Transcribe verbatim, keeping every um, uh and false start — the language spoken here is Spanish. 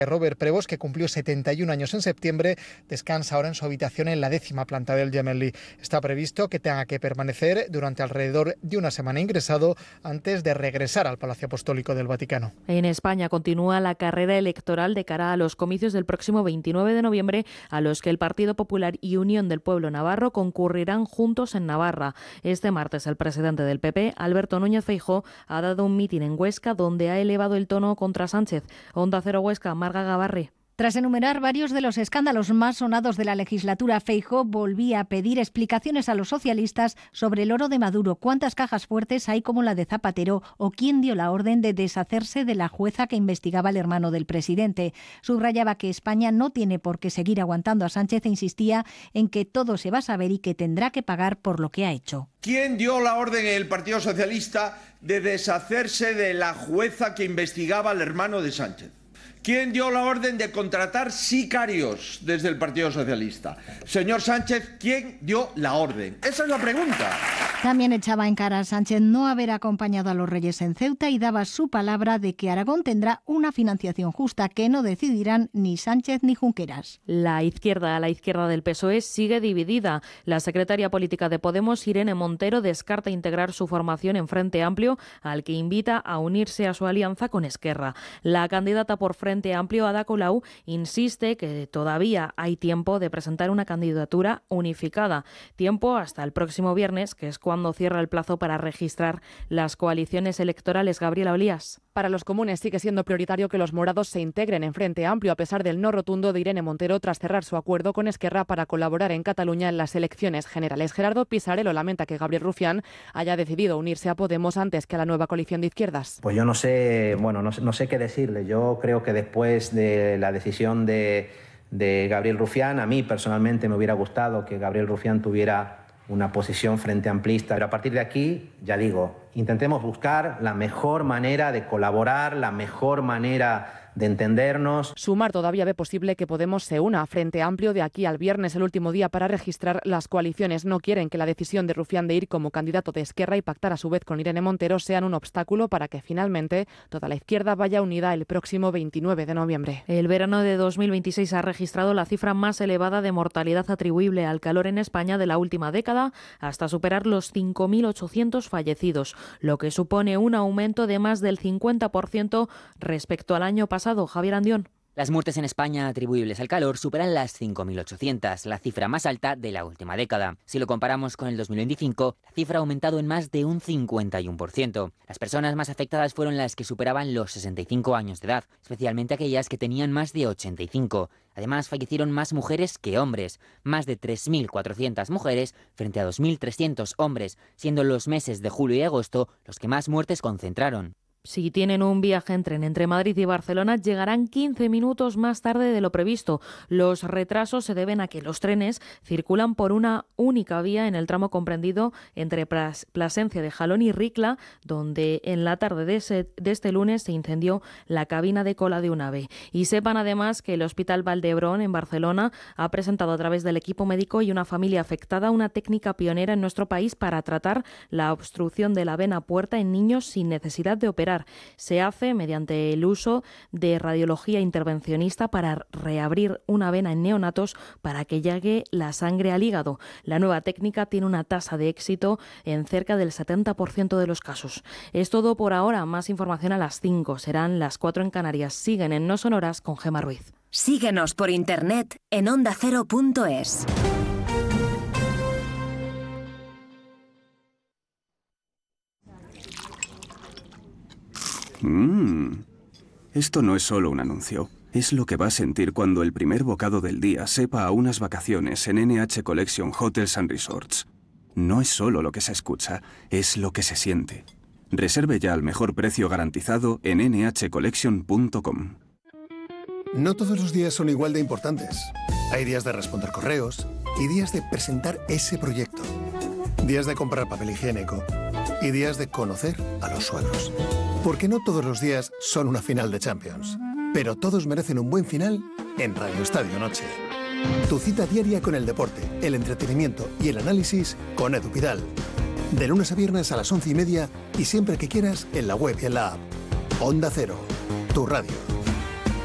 Robert Prevost, que cumplió setenta y un años en septiembre, descansa ahora en su habitación en la décima planta del Gemelli. Está previsto que tenga que permanecer durante alrededor de una semana ingresado antes de regresar al Palacio Apostólico del Vaticano. En España continúa la carrera electoral de cara a los comicios del próximo veintinueve de noviembre, a los que el Partido Popular y Unión del Pueblo Navarro concurrirán juntos en Navarra. Este martes el presidente del P P, Alberto Núñez Feijóo, ha dado un mitin en Huesca donde ha elevado el tono contra Sánchez. Onda Cero Huesca, Marga Gavarre. Tras enumerar varios de los escándalos más sonados de la legislatura, Feijóo volvía a pedir explicaciones a los socialistas sobre el oro de Maduro, cuántas cajas fuertes hay como la de Zapatero o quién dio la orden de deshacerse de la jueza que investigaba al hermano del presidente. Subrayaba que España no tiene por qué seguir aguantando a Sánchez e insistía en que todo se va a saber y que tendrá que pagar por lo que ha hecho. ¿Quién dio la orden en el Partido Socialista de deshacerse de la jueza que investigaba al hermano de Sánchez? ¿Quién dio la orden de contratar sicarios desde el Partido Socialista? Señor Sánchez, ¿quién dio la orden? Esa es la pregunta. También echaba en cara a Sánchez no haber acompañado a los Reyes en Ceuta y daba su palabra de que Aragón tendrá una financiación justa que no decidirán ni Sánchez ni Junqueras. La izquierda, la izquierda del P S O E sigue dividida. La secretaria política de Podemos, Irene Montero, descarta integrar su formación en Frente Amplio, al que invita a unirse a su alianza con Esquerra. La candidata por Frente Frente Amplio, Ada Colau, insiste que todavía hay tiempo de presentar una candidatura unificada. Tiempo hasta el próximo viernes, que es cuando cierra el plazo para registrar las coaliciones electorales. Gabriela Olías. Para los comunes sigue siendo prioritario que los morados se integren en Frente Amplio, a pesar del no rotundo de Irene Montero tras cerrar su acuerdo con Esquerra para colaborar en Cataluña en las elecciones generales. Gerardo Pisarello lamenta que Gabriel Rufián haya decidido unirse a Podemos antes que a la nueva coalición de izquierdas. Pues yo no sé, bueno, no sé, no sé qué decirle. Yo creo que después de la decisión de, de Gabriel Rufián, a mí personalmente me hubiera gustado que Gabriel Rufián tuviera una posición frente amplista, pero a partir de aquí, ya digo, intentemos buscar la mejor manera de colaborar, la mejor manera de entendernos. Sumar todavía ve posible que Podemos se una a Frente Amplio de aquí al viernes, el último día para registrar las coaliciones. No quieren que la decisión de Rufián de ir como candidato de Esquerra y pactar a su vez con Irene Montero sean un obstáculo para que finalmente toda la izquierda vaya unida el próximo veintinueve de noviembre. El verano de dos mil veintiséis ha registrado la cifra más elevada de mortalidad atribuible al calor en España de la última década, hasta superar los cinco mil ochocientos fallecidos, lo que supone un aumento de más del cincuenta por ciento respecto al año pasado. Javier Andión. Las muertes en España atribuibles al calor superan las cinco mil ochocientas, la cifra más alta de la última década. Si lo comparamos con el dos mil veinticinco, la cifra ha aumentado en más de un cincuenta y uno por ciento. Las personas más afectadas fueron las que superaban los sesenta y cinco años de edad, especialmente aquellas que tenían más de ochenta y cinco. Además, fallecieron más mujeres que hombres, más de tres mil cuatrocientas mujeres frente a dos mil trescientos hombres, siendo los meses de julio y agosto los que más muertes concentraron. Si tienen un viaje en tren entre Madrid y Barcelona, llegarán quince minutos más tarde de lo previsto. Los retrasos se deben a que los trenes circulan por una única vía en el tramo comprendido entre Plasencia de Jalón y Ricla, donde en la tarde de, ese, de este lunes se incendió la cabina de cola de un AVE. Y sepan además que el Hospital Valdebrón en Barcelona ha presentado a través del equipo médico y una familia afectada una técnica pionera en nuestro país para tratar la obstrucción de la vena puerta en niños sin necesidad de operar. Se hace mediante el uso de radiología intervencionista para reabrir una vena en neonatos para que llegue la sangre al hígado. La nueva técnica tiene una tasa de éxito en cerca del setenta por ciento de los casos. Es todo por ahora. Más información a las cinco. Serán las cuatro en Canarias. Siguen en No Sonoras con Gemma Ruiz. Síguenos por internet en onda cero punto es. Mmm. Esto no es solo un anuncio. Es lo que va a sentir cuando el primer bocado del día sepa a unas vacaciones en N H Collection Hotels and Resorts. No es solo lo que se escucha, es lo que se siente. Reserve ya al mejor precio garantizado en ene hache collection punto com. No todos los días son igual de importantes. Hay días de responder correos y días de presentar ese proyecto. Días de comprar papel higiénico y días de conocer a los suegros. Porque no todos los días son una final de Champions, pero todos merecen un buen final en Radio Estadio Noche. Tu cita diaria con el deporte, el entretenimiento y el análisis con Edu Pidal. De lunes a viernes a las once y media y siempre que quieras en la web y en la app. Onda Cero, tu radio.